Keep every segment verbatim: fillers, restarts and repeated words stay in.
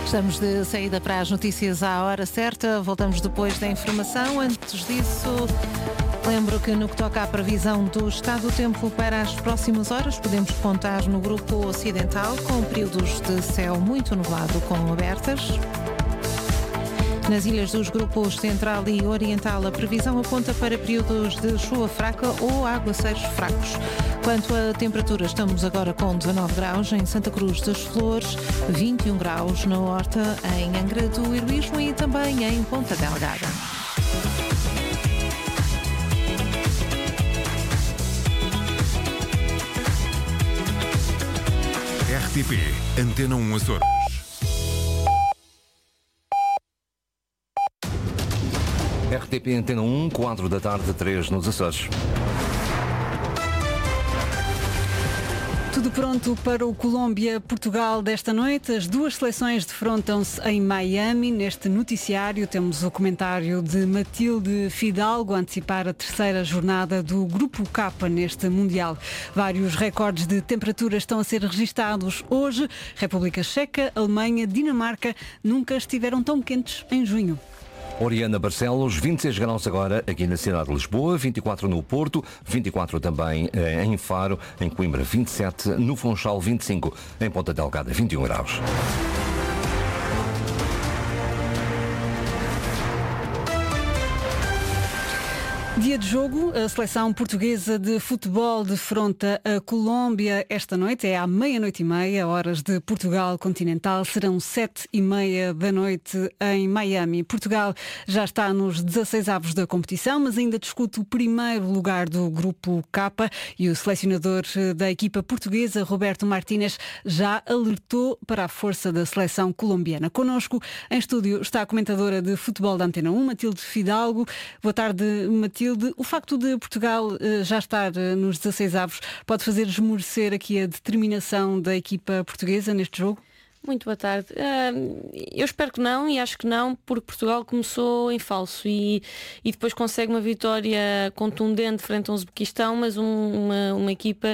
Estamos de saída para as notícias à hora certa. Voltamos depois da informação. Antes disso, lembro que no que toca à previsão do estado do tempo para as próximas horas, podemos contar no grupo ocidental com períodos de céu muito nublado com abertas. Nas ilhas dos grupos central e oriental, a previsão aponta para períodos de chuva fraca ou aguaceiros fracos. Quanto à temperatura, estamos agora com dezanove graus em Santa Cruz das Flores, vinte e um graus na Horta, em Angra do Heroísmo e também em Ponta Delgada. R T P Antena um Açores. R T P Antena um, quatro da tarde, três nos Açores. Tudo pronto para o Colômbia-Portugal desta noite. As duas seleções defrontam-se em Miami. Neste noticiário temos o comentário de Matilde Fidalgo a antecipar a terceira jornada do Grupo K neste Mundial. Vários recordes de temperatura estão a ser registados hoje. República Checa, Alemanha, Dinamarca nunca estiveram tão quentes em junho. Oriana Barcelos, vinte e seis graus agora aqui na cidade de Lisboa, vinte e quatro no Porto, vinte e quatro também em Faro, em Coimbra vinte e sete, no Funchal vinte e cinco, em Ponta Delgada vinte e um graus. Dia de jogo, a seleção portuguesa de futebol defronta a Colômbia esta noite, é à meia-noite e meia, horas de Portugal continental, serão sete e meia da noite em Miami. Portugal já está nos dezasseis avos da competição, mas ainda discute o primeiro lugar do Grupo K e o selecionador da equipa portuguesa, Roberto Martínez, já alertou para a força da seleção colombiana. Connosco em estúdio está a comentadora de futebol da Antena um, Matilde Fidalgo. Boa tarde, Matilde. O facto de Portugal uh, já estar uh, nos dezasseis avos pode fazer esmorecer aqui a determinação da equipa portuguesa neste jogo? Muito boa tarde. Uh, eu espero que não e acho que não, porque Portugal começou em falso e, e depois consegue uma vitória contundente frente ao Uzbequistão, mas um, uma, uma equipa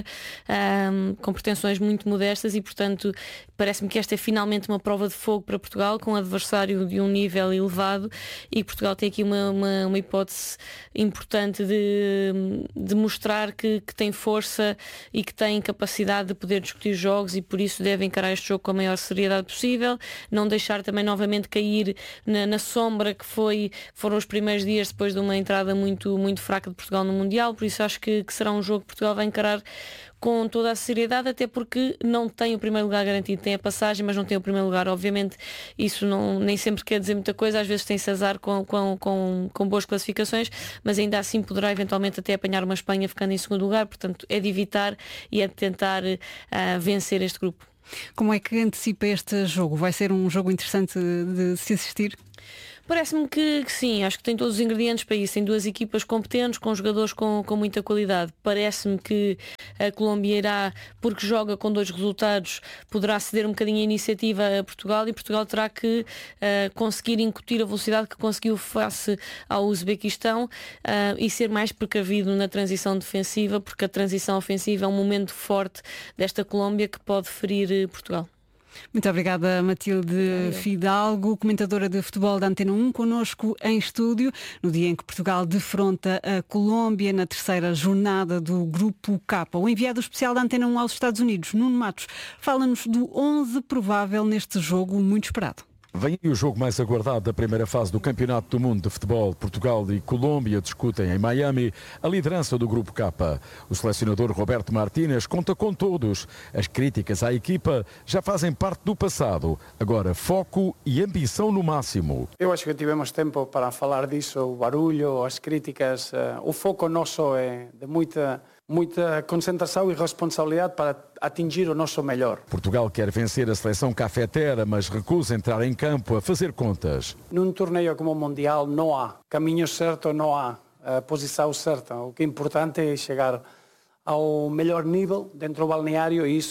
um, com pretensões muito modestas e, portanto, parece-me que esta é finalmente uma prova de fogo para Portugal, com um adversário de um nível elevado, e Portugal tem aqui uma, uma, uma hipótese importante de, de mostrar que, que tem força e que tem capacidade de poder discutir jogos e por isso deve encarar este jogo com a maior seriedade possível, não deixar também novamente cair na, na sombra que foi, foram os primeiros dias depois de uma entrada muito, muito fraca de Portugal no Mundial, por isso acho que, que será um jogo que Portugal vai encarar com toda a seriedade, até porque não tem o primeiro lugar garantido, tem a passagem, mas não tem o primeiro lugar. Obviamente isso não, nem sempre quer dizer muita coisa, às vezes tem-se azar com, com, com, com boas classificações, mas ainda assim poderá eventualmente até apanhar uma Espanha ficando em segundo lugar, portanto é de evitar e é de tentar uh, vencer este grupo. Como é que antecipa este jogo? Vai ser um jogo interessante de se assistir? Parece-me que, que sim, acho que tem todos os ingredientes para isso. Tem duas equipas competentes, com jogadores com, com muita qualidade. Parece-me que a Colômbia irá, porque joga com dois resultados, poderá ceder um bocadinho a iniciativa a Portugal e Portugal terá que uh, conseguir incutir a velocidade que conseguiu face ao Uzbequistão uh, e ser mais precavido na transição defensiva, porque a transição ofensiva é um momento forte desta Colômbia que pode ferir Portugal. Muito obrigada, Matilde Fidalgo, comentadora de futebol da Antena um, connosco em estúdio, no dia em que Portugal defronta a Colômbia na terceira jornada do Grupo K. O enviado especial da Antena um aos Estados Unidos, Nuno Matos, fala-nos do onze provável neste jogo muito esperado. Vem aí o jogo mais aguardado da primeira fase do Campeonato do Mundo de Futebol. Portugal e Colômbia discutem em Miami a liderança do Grupo K. O selecionador Roberto Martínez conta com todos. As críticas à equipa já fazem parte do passado. Agora foco e ambição no máximo. Eu acho que tivemos tempo para falar disso, o barulho, as críticas. O foco nosso é de muita... muita concentração e responsabilidade para atingir o nosso melhor. Portugal quer vencer a seleção cafetera, mas recusa entrar em campo a fazer contas. Num torneio como o Mundial não há caminho certo, não há a posição certa. O que é importante é chegar ao melhor nível dentro do balneário e isso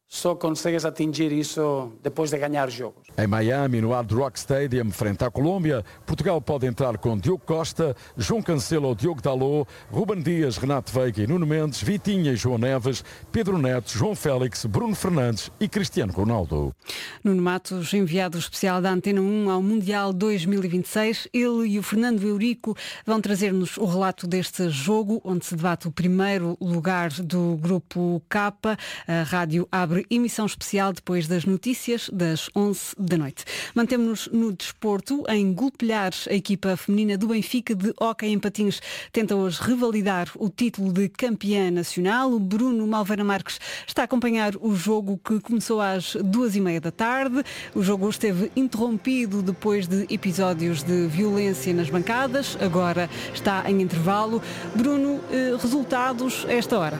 só consegues atingir isso depois de ganhar jogos. Em Miami, no Hard Rock Stadium, frente à Colômbia, Portugal pode entrar com Diogo Costa, João Cancelo, Diogo Dalot, Ruben Dias, Renato Veiga e Nuno Mendes, Vitinha e João Neves, Pedro Neto, João Félix, Bruno Fernandes e Cristiano Ronaldo. Nuno Matos, enviado especial da Antena um ao Mundial dois mil e vinte e seis, ele e o Fernando Eurico vão trazer-nos o relato deste jogo, onde se debate o primeiro lugar do Grupo K. A rádio abre emissão especial depois das notícias das onze da noite. Mantemos-nos no desporto. Em Golpilhar, a equipa feminina do Benfica de hóquei em patins tenta hoje revalidar o título de campeã nacional. O Bruno Malveira Marques está a acompanhar o jogo que começou às duas e meia da tarde. O jogo esteve interrompido depois de episódios de violência nas bancadas. Agora está em intervalo. Bruno, resultados a esta hora?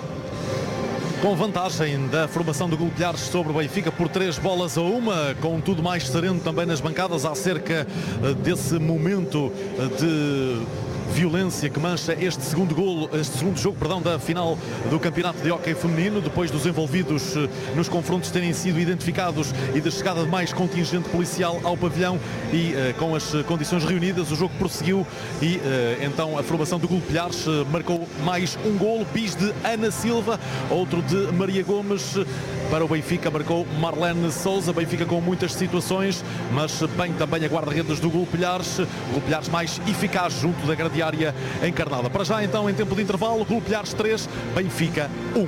Com vantagem da formação do Golpilhares sobre o Benfica por três bolas a uma, com tudo mais sereno também nas bancadas acerca desse momento de violência que mancha este segundo golo, este segundo jogo, perdão, da final do Campeonato de Hóquei Feminino, depois dos envolvidos nos confrontos terem sido identificados e da chegada de mais contingente policial ao pavilhão e uh, com as condições reunidas, o jogo prosseguiu e uh, então a formação do Golpilhares uh, marcou mais um golo, bis de Ana Silva, outro de Maria Gomes. Para o Benfica marcou Marlene Souza. Benfica com muitas situações, mas bem também a guarda-redes do Golpilhares. Golpilhares mais eficaz junto da grande área encarnada. Para já então, em tempo de intervalo, Golpilhares três, Benfica um.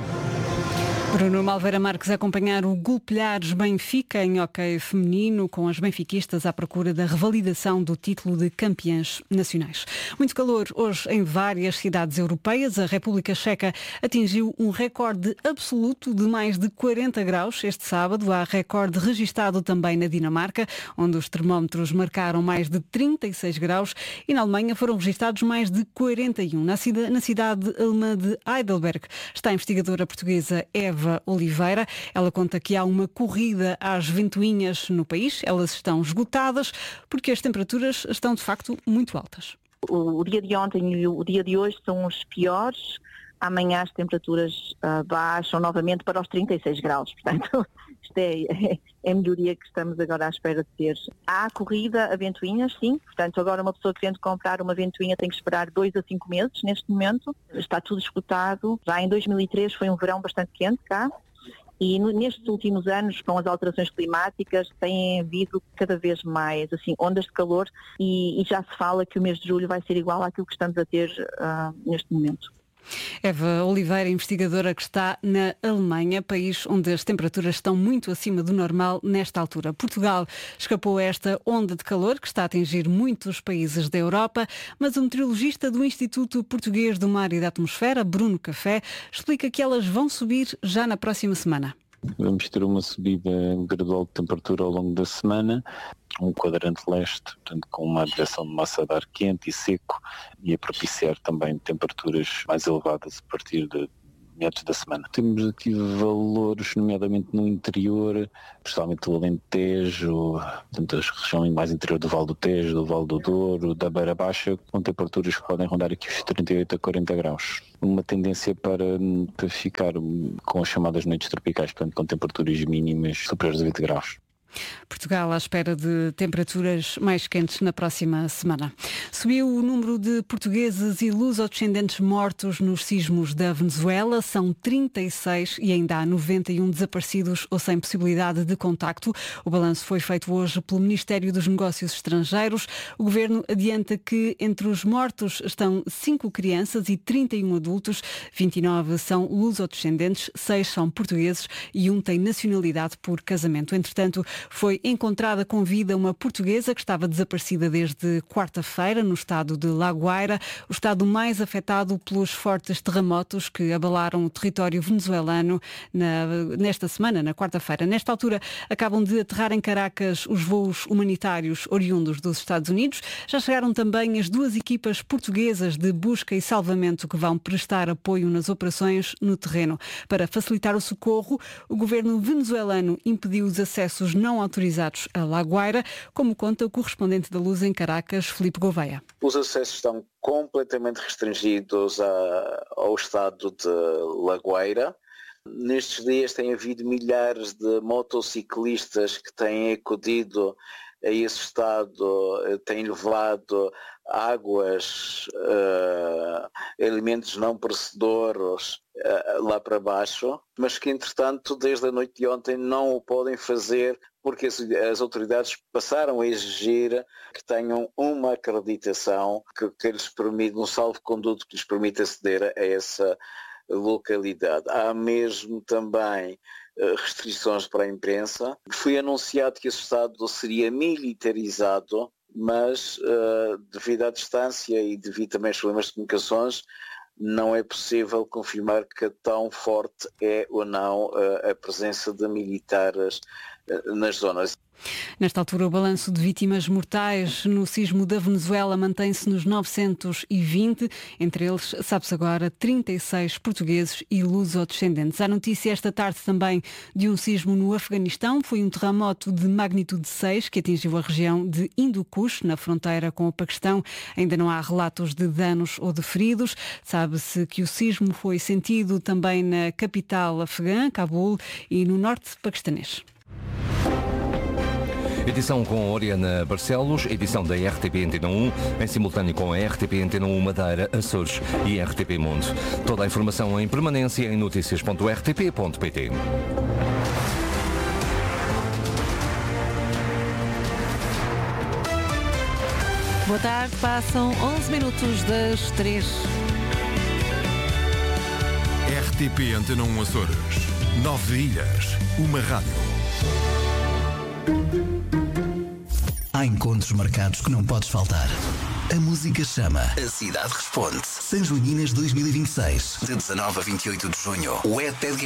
Bruno Malveira Marques a acompanhar o Golpilhares Benfica em hóquei feminino, com as benfiquistas à procura da revalidação do título de campeãs nacionais. Muito calor hoje em várias cidades europeias. A República Checa atingiu um recorde absoluto de mais de quarenta graus este sábado. Há recorde registado também na Dinamarca, onde os termómetros marcaram mais de trinta e seis graus, e na Alemanha foram registados mais de quarenta e um. Na cidade, na cidade alemã de Heidelberg está a investigadora portuguesa Eva Oliveira. Ela conta que há uma corrida às ventoinhas no país. Elas estão esgotadas porque as temperaturas estão de facto muito altas. O dia de ontem e o dia de hoje são os piores. Amanhã as temperaturas uh, baixam novamente para os trinta e seis graus. Portanto, isto é, é, é a melhoria que estamos agora à espera de ter. Há corrida a ventoinhas, sim. Portanto, agora uma pessoa querendo comprar uma ventoinha tem que esperar dois a cinco meses neste momento. Está tudo esgotado. Já em dois mil e três foi um verão bastante quente cá. E nestes últimos anos, com as alterações climáticas, tem havido cada vez mais assim, ondas de calor e, e já se fala que o mês de julho vai ser igual àquilo que estamos a ter uh, neste momento. Eva Oliveira, investigadora que está na Alemanha, país onde as temperaturas estão muito acima do normal nesta altura. Portugal escapou a esta onda de calor que está a atingir muitos países da Europa, mas o meteorologista do Instituto Português do Mar e da Atmosfera, Bruno Café, explica que elas vão subir já na próxima semana. Vamos ter uma subida gradual de temperatura ao longo da semana, um quadrante leste, portanto com uma direção de massa de ar quente e seco, e a propiciar também temperaturas mais elevadas a partir de meados da semana. Temos aqui valores, nomeadamente no interior, principalmente do Alentejo, portanto a região mais interior do Vale do Tejo, do Vale do Douro, da Beira Baixa, com temperaturas que podem rondar aqui os trinta e oito a quarenta graus. Uma tendência para, para ficar com as chamadas noites tropicais, portanto com temperaturas mínimas superiores a vinte graus. Portugal à espera de temperaturas mais quentes na próxima semana. Subiu o número de portugueses e luso-descendentes mortos nos sismos da Venezuela. São trinta e seis e ainda há noventa e um desaparecidos ou sem possibilidade de contacto. O balanço foi feito hoje pelo Ministério dos Negócios Estrangeiros. O governo adianta que entre os mortos estão cinco crianças e trinta e um adultos. vinte e nove são luso-descendentes, seis são portugueses e um tem nacionalidade por casamento. Entretanto, foi encontrada com vida uma portuguesa que estava desaparecida desde quarta-feira no estado de La Guaira, o estado mais afetado pelos fortes terremotos que abalaram o território venezuelano na, nesta semana, na quarta-feira. Nesta altura, acabam de aterrar em Caracas os voos humanitários oriundos dos Estados Unidos. Já chegaram também as duas equipas portuguesas de busca e salvamento que vão prestar apoio nas operações no terreno. Para facilitar o socorro, o governo venezuelano impediu os acessos não autorizados a La Guaira, como conta o correspondente da Luz em Caracas, Filipe Gouveia. Os acessos estão completamente restringidos a, ao estado de La Guaira. Nestes dias tem havido milhares de motociclistas que têm acudido a esse estado, têm levado águas, uh, alimentos não perecedores uh, lá para baixo, mas que entretanto desde a noite de ontem não o podem fazer porque as, as autoridades passaram a exigir que tenham uma acreditação que, que lhes permite, um salvo-conduto que lhes permite aceder a essa localidade. Há mesmo também uh, restrições para a imprensa. Foi anunciado que esse estado seria militarizado, mas uh, devido à distância e devido também aos problemas de comunicações, não é possível confirmar que tão forte é ou não uh, a presença de militares uh, nas zonas. Nesta altura, o balanço de vítimas mortais no sismo da Venezuela mantém-se nos novecentos e vinte. Entre eles, sabe-se agora, trinta e seis portugueses e lusodescendentes. Há notícia esta tarde também de um sismo no Afeganistão. Foi um terremoto de magnitude seis que atingiu a região de Hindu Kush, na fronteira com o Paquistão. Ainda não há relatos de danos ou de feridos. Sabe-se que o sismo foi sentido também na capital afegã, Cabul, e no norte paquistanês. Edição com Oriana Barcelos, edição da R T P Antena um, em simultâneo com a R T P Antena um Madeira, Açores e R T P Mundo. Toda a informação em permanência em notícias ponto r t p ponto p t. Boa tarde, passam onze minutos das três. R T P Antena um Açores. Nove ilhas, uma rádio. Há encontros marcados que não podes faltar. A música chama, a cidade responde. São Joaninas dois mil e vinte e seis, de dezanove a vinte e oito de junho. O Ed